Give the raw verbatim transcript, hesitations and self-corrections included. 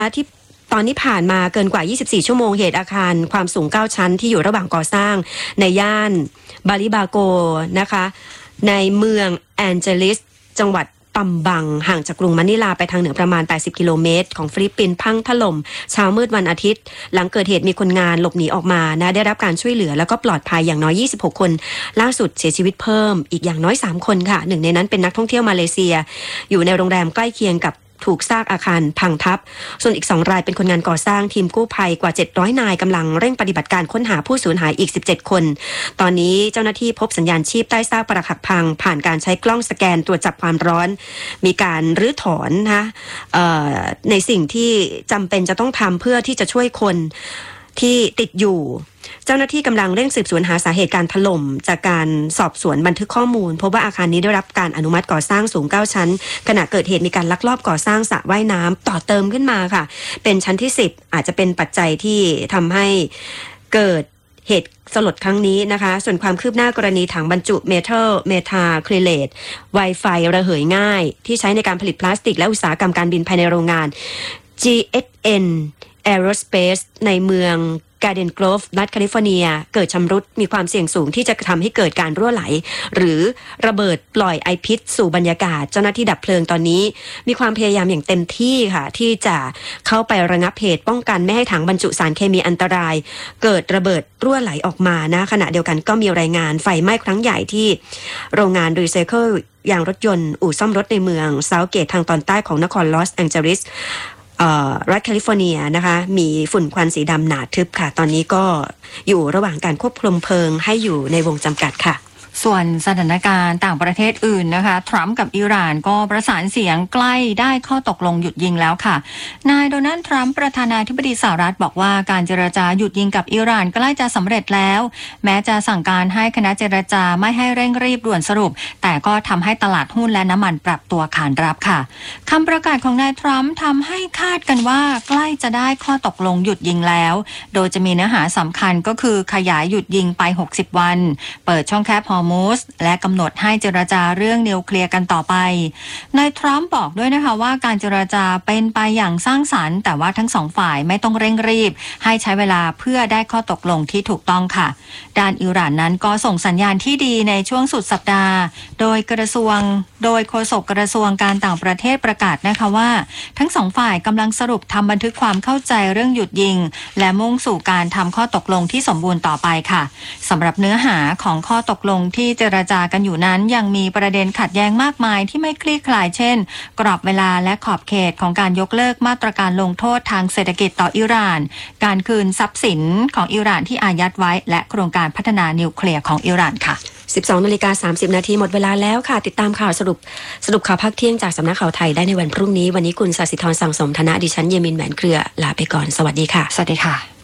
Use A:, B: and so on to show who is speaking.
A: ที่ตอนนี้ผ่านมาเกินกว่ายี่สิบสี่ชั่วโมงเหตุอาคารความสูงเก้าชั้นที่อยู่ระหว่างก่อสร้างในย่านบาลิบาโกนะคะในเมืองแอนเจลิสจังหวัดปัมบังห่างจากกรุงมะนิลาไปทางเหนือประมาณแปดสิบกิโลเมตรของฟิลิปปินส์พังถล่มเช้ามืดวันอาทิตย์หลังเกิดเหตุมีคนงานหลบหนีออกมานะได้รับการช่วยเหลือแล้วก็ปลอดภัยอย่างน้อยยี่สิบหกคนล่าสุดเสียชีวิตเพิ่มอีกอย่างน้อยสามคนค่ะหนึ่งในนั้นเป็นนักท่องเที่ยวมาเลเซียอยู่ในโรงแรมใกล้เคียงกับถูกซากอาคารพังทับส่วนอีกสองรายเป็นคนงานก่อสร้างทีมกู้ภัยกว่าเจ็ดร้อยนายกำลังเร่งปฏิบัติการค้นหาผู้สูญหายอีกสิบเจ็ดคนตอนนี้เจ้าหน้าที่พบสัญญาณชีพใต้ซากปรักหักพังผ่านการใช้กล้องสแกนตรวจจับความร้อนมีการรื้อถอนนะในสิ่งที่จำเป็นจะต้องทำเพื่อที่จะช่วยคนที่ติดอยู่เจ้าหน้าที่กำลังเร่งสืบสวนหาสาเหตุการถล่มจากการสอบสวนบันทึกข้อมูลพบว่าอาคารนี้ได้รับการอนุมัติก่อสร้างสูงเก้าชั้นขณะเกิดเหตุมีการลักลอบก่อสร้างสระว่ายน้ำต่อเติมขึ้นมาค่ะเป็นชั้นที่สิบอาจจะเป็นปัจจัยที่ทำให้เกิดเหตุสลดครั้งนี้นะคะส่วนความคืบหน้ากรณีถังบรรจุเมทัลเมทาคริเลตไวไฟระเหยง่ายที่ใช้ในการผลิตพลาสติกและอุตสาหกรรมการบินภายในโรงงาน จี เอส เอ็น Aerospace ในเมืองการ์เดนโกรฟรัฐแคลิฟอร์เนียเกิดชำรุดมีความเสี่ยงสูงที่จะทำให้เกิดการรั่วไหลหรือระเบิดปล่อยไอพิษสู่บรรยากาศเจ้าหน้าที่ดับเพลิงตอนนี้มีความพยายามอย่างเต็มที่ค่ะที่จะเข้าไประงับเหตุป้องกันไม่ให้ถังบรรจุสารเคมีอันตรายเกิดระเบิดรั่วไหลออกมานะขณะเดียวกันก็มีรายงานไฟไหม้ครั้งใหญ่ที่โรงงานรีไซเคิลยางรถยนต์อู่ซ่อมรถในเมืองเซาท์เกตทางตอนใต้ของนครลอสแองเจลิสรัฐแคลิฟอร์เนียนะคะมีฝุ่นควันสีดำหนาทึบค่ะตอนนี้ก็อยู่ระหว่างการควบคุมเพลิงให้อยู่ในวงจำกัดค่ะ
B: ส่วนสถานการณ์ต่างประเทศอื่นนะคะทรัมป์กับอิหร่านก็ประสานเสียงใกล้ได้ข้อตกลงหยุดยิงแล้วค่ะนายโดนัลด์ทรัมป์ประธานาธิบดีสหรัฐบอกว่าการเจรจาหยุดยิงกับอิหร่านใกล้จะสำเร็จแล้วแม้จะสั่งการให้คณะเจรจาไม่ให้เร่งรีบด่วนสรุปแต่ก็ทำให้ตลาดหุ้นและน้ำมันปรับตัวขานรับค่ะคำประกาศของนายทรัมป์ทำให้คาดกันว่าใกล้จะได้ข้อตกลงหยุดยิงแล้วโดยจะมีเนื้อหาสำคัญก็คือขยายหยุดยิงไปหกสิบวันเปิดช่องแคบฮอร์มูสและกำหนดให้เจรจาเรื่องนิวเคลียร์กันต่อไปนายทรัมป์บอกด้วยนะคะว่าการเจรจาเป็นไปอย่างสร้างสรรค์แต่ว่าทั้งสองฝ่ายไม่ต้องเร่งรีบให้ใช้เวลาเพื่อได้ข้อตกลงที่ถูกต้องค่ะด้านอิหร่านนั้นก็ส่งสัญญาณที่ดีในช่วงสุดสัปดาห์โดยกระทรวงโดยโฆษกกระทรวงการต่างประเทศประกาศนะคะว่าทั้งสองฝ่ายกำลังสรุปทำบันทึกความเข้าใจเรื่องหยุดยิงและมุ่งสู่การทำข้อตกลงที่สมบูรณ์ต่อไปค่ะสำหรับเนื้อหาของข้อตกลงที่เจรจากันอยู่นั้นยังมีประเด็นขัดแย้งมากมายที่ไม่คลี่คลายเช่นกรอบเวลาและขอบเขตของการยกเลิกมาตรการลงโทษทางเศรษฐกิจต่ออิหร่านการคืนทรัพย์สินของอิหร่านที่อายัดไว้และโครงการพัฒนานิวเคลียร์ของอิหร่านค่ะ
A: สิบสองนาฬิกาสามสิบนาทีหมดเวลาแล้วค่ะติดตามข่าวสรุปสรุปข่าวภาคเที่ยงจากสำนักข่าวไทยได้ในวันพรุ่งนี้วันนี้คุณศศิธรสังสมธนะดิฉันเยมินแหวนเครือลาไปก่อนสวัสดีค่ะ
B: สวัสดีค่ะ